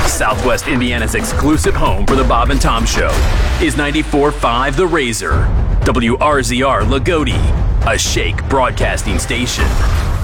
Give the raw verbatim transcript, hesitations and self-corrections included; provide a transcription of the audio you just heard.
Southwest Indiana's exclusive home for the Bob and Tom Show is ninety-four point five The Razor, W R Z R Lagodi, a Shake broadcasting station.